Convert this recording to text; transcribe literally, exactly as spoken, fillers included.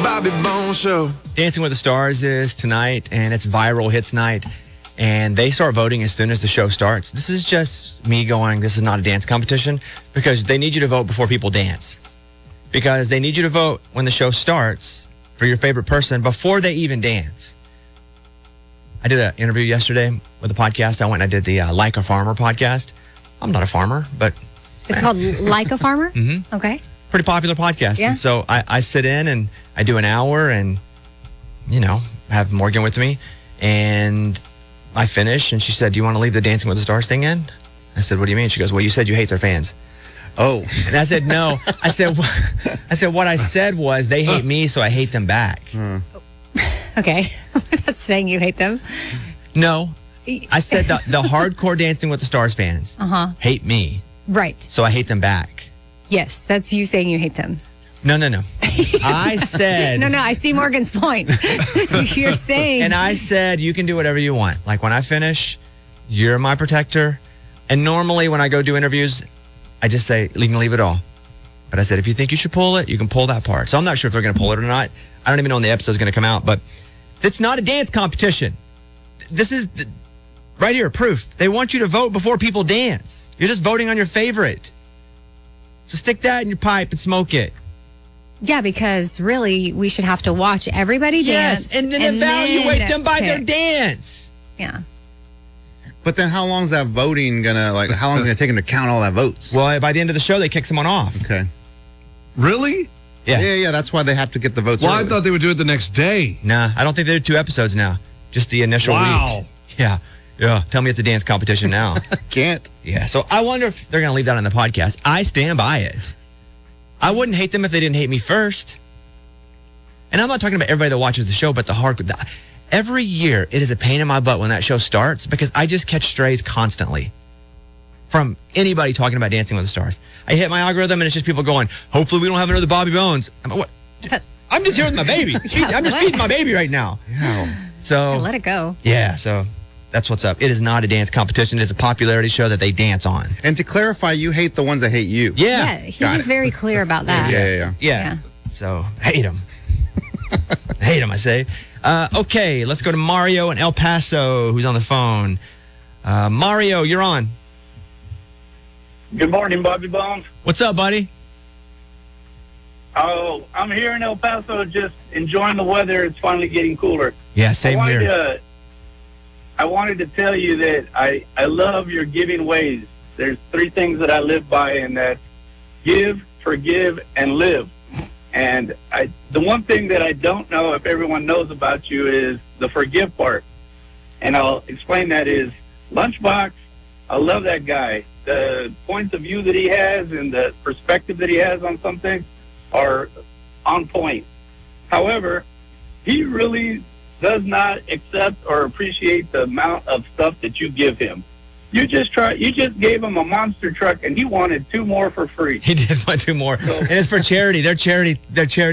Bobby Bones Show. Dancing with the Stars is tonight, and it's viral hits night. And they start voting as soon as the show starts. This is just me going, this is not a dance competition, because they need you to vote before people dance. Because they need you to vote when the show starts for your favorite person before they even dance. I did an interview yesterday with a podcast. I went and I did the uh, Like a Farmer podcast. I'm not a farmer, but... It's called Like a Farmer? Mm-hmm. Okay. Pretty popular podcast. Yeah. And so I, I sit in and I do an hour and, you know, have Morgan with me. And I finish and she said, do you want to leave the Dancing with the Stars thing in? I said, what do you mean? She goes, well, you said you hate their fans. Oh. And I said, no. I said, I said, what I said was they hate me, so I hate them back. Hmm. Okay. That's saying you hate them. No. I said the, the hardcore Dancing with the Stars fans Uh-huh. hate me, Right. so I hate them back. Yes, that's you saying you hate them. No, no, no. I said... No, no, I see Morgan's point. You're saying... And I said, you can do whatever you want. Like when I finish, you're my protector. And normally when I go do interviews, I just say, you can leave it all. But I said, if you think you should pull it, you can pull that part. So I'm not sure if they're going to pull it or not. I don't even know when the episode's going to come out. But it's not a dance competition. This is th- right here, proof. They want you to vote before people dance. You're just voting on your favorite. So stick that in your pipe and smoke it. Yeah, because really, we should have to watch everybody dance. Yes, and then evaluate then them by their pick. dance. Yeah. But then how long is that voting gonna, like, how long is it gonna take them to count all that votes? Well, by the end of the show, they kick someone off. Okay. Really? Yeah. Yeah, yeah, that's why they have to get the votes Well, early. I thought they would do it the next day. Nah, I don't think they did two episodes now. Just the initial Wow. week. Yeah. Yeah. Tell me it's a dance competition now. Can't. Yeah. So I wonder if they're going to leave that on the podcast. I stand by it. I wouldn't hate them if they didn't hate me first. And I'm not talking about everybody that watches the show, but the hardcore. the- Every year, it is a pain in my butt when that show starts because I just catch strays constantly from anybody talking about Dancing with the Stars. I hit my algorithm and it's just people going, hopefully we don't have another Bobby Bones. I'm like, what? I'm just here with my baby. Yeah, I'm just what? feeding my baby right now. Yeah. So Let it go. yeah, so that's what's up. It is not a dance competition. It is a popularity show that they dance on. And to clarify, you hate the ones that hate you. Yeah. Yeah, Got he's it. very clear about that. Yeah, yeah, yeah. Yeah. Yeah. So hate them. hate them, I say. Uh, okay, let's go to Mario in El Paso, who's on the phone. Uh, Mario, you're on. Good morning, Bobby Bones. What's up, buddy? Oh, I'm here in El Paso just enjoying the weather. It's finally getting cooler. Yeah, I same wanted here. to, I wanted to tell you that I, I love your giving ways. There's three things that I live by, and that's give, forgive, and live. And I, the one thing that I don't know if everyone knows about you is the forgive part. And I'll explain that is Lunchbox, I love that guy. The points of view that he has and the perspective that he has on something are on point. However, he really does not accept or appreciate the amount of stuff that you give him. You just try. You just gave him a monster truck, and he wanted two more for free. He did want two more. And it's for charity. Their charity, their charity